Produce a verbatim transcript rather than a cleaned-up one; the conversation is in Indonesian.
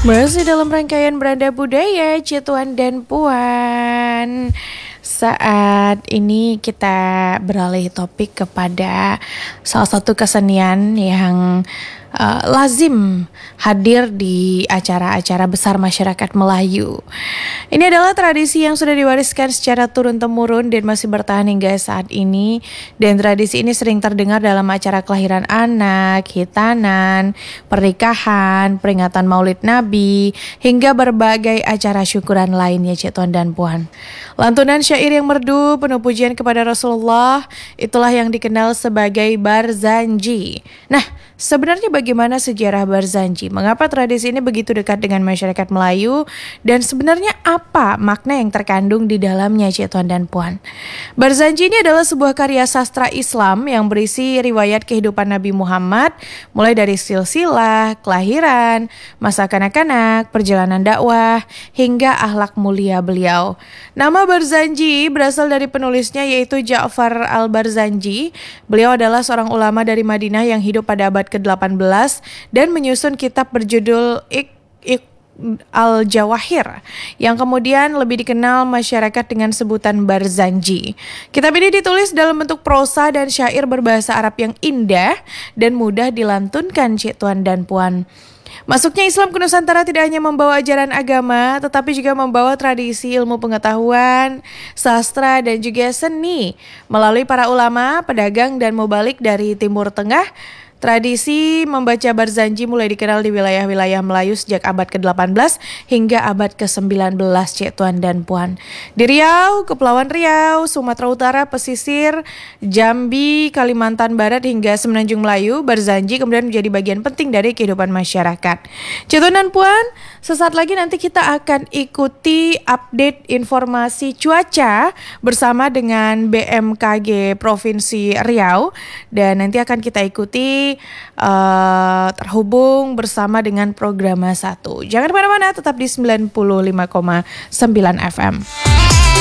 Masih dalam rangkaian Beranda Budaya, Cituan dan Puan. Saat ini kita beralih topik kepada salah satu kesenian yang uh, lazim hadir di acara-acara besar masyarakat Melayu. Ini adalah tradisi yang sudah diwariskan secara turun-temurun dan masih bertahan hingga saat ini. Dan tradisi ini sering terdengar dalam acara kelahiran anak, hitanan, pernikahan, peringatan Maulid Nabi, hingga berbagai acara syukuran lainnya, Cik Tuan dan Puan. Lantunan syair yang merdu penuh pujian kepada Rasulullah, itulah yang dikenal sebagai Barzanji. Nah, sebenarnya bagaimana sejarah Barzanji? Mengapa tradisi ini begitu dekat dengan masyarakat Melayu? Dan sebenarnya apa makna yang terkandung di dalamnya, Cik Tuan dan Puan? Barzanji ini adalah sebuah karya sastra Islam yang berisi riwayat kehidupan Nabi Muhammad, mulai dari silsilah, kelahiran, masa kanak-kanak, perjalanan dakwah, hingga akhlak mulia beliau. Nama Barzanji berasal dari penulisnya yaitu Ja'far al-Barzanji. Beliau adalah seorang ulama dari Madinah yang hidup pada abad ke-delapan belas dan menyusun kitab berjudul Ik, Ik Al-Jawahir yang kemudian lebih dikenal masyarakat dengan sebutan Barzanji. Kitab ini ditulis dalam bentuk prosa dan syair berbahasa Arab yang indah dan mudah dilantunkan, Cik Tuan dan Puan. Masuknya Islam ke Nusantara tidak hanya membawa ajaran agama, tetapi juga membawa tradisi ilmu pengetahuan, sastra, dan juga seni. Melalui para ulama, pedagang, dan mubalik dari Timur Tengah, tradisi membaca Barzanji mulai dikenal di wilayah-wilayah Melayu sejak abad ke-delapan belas hingga abad ke-sembilan belas, Cik Tuan dan Puan. Di Riau, Kepulauan Riau, Sumatera Utara, Pesisir, Jambi, Kalimantan Barat hingga Semenanjung Melayu, Barzanji kemudian menjadi bagian penting dari kehidupan masyarakat. Cik Tuan dan Puan, sesaat lagi nanti kita akan ikuti update informasi cuaca bersama dengan B M K G Provinsi Riau dan nanti akan kita ikuti Uh, terhubung bersama dengan Programa satu. Jangan kemana-mana, tetap di sembilan puluh lima koma sembilan F M.